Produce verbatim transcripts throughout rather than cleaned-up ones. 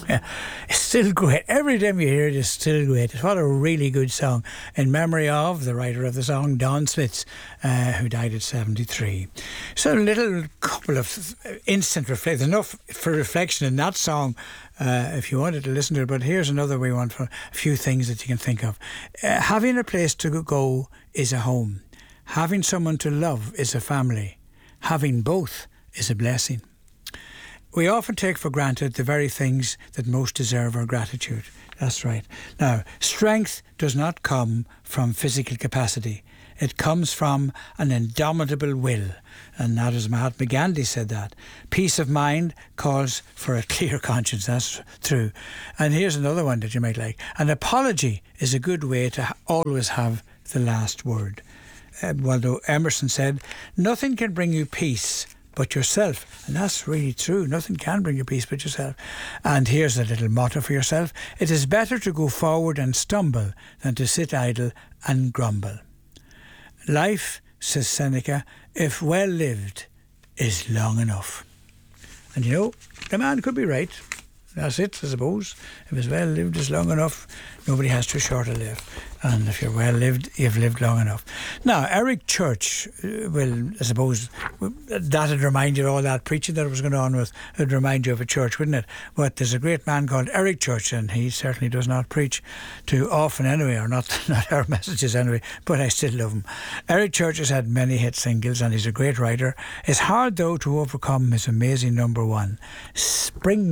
Yeah, it's still great. Every time you hear it, it's still great. What a really good song. In memory of the writer of the song, Don Slits, uh, who died at seventy-three. So a little couple of instant reflections. Enough for reflection in that song uh, if you wanted to listen to it. But here's another we want for a few things that you can think of. Uh, having a place to go is a home. Having someone to love is a family. Having both is a blessing. We often take for granted the very things that most deserve our gratitude. That's right. Now, strength does not come from physical capacity. It comes from an indomitable will. And that is Mahatma Gandhi said that. Peace of mind calls for a clear conscience. That's true. And here's another one that you might like. An apology is a good way to ha- always have the last word. Uh, although Emerson said, nothing can bring you peace but yourself. And that's really true. Nothing can bring you peace but yourself. And here's a little motto for yourself. It is better to go forward and stumble than to sit idle and grumble. Life, says Seneca, if well lived, is long enough. And you know, the man could be right. That's it, I suppose. If it's well lived, it's long enough. Nobody has too short to live. And if you're well lived, you've lived long enough. Now, Eric Church, uh, well, I suppose that would remind you of all that preaching that was going on with, it would remind you of a church, wouldn't it? But there's a great man called Eric Church, and he certainly does not preach too often anyway, or not, not our messages anyway, but I still love him. Eric Church has had many hit singles, and he's a great writer. It's hard, though, to overcome his amazing number one,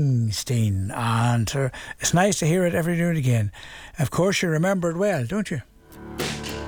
Springsteen. And uh, it's nice to hear it every now and again. Of course, you remember it well, don't you?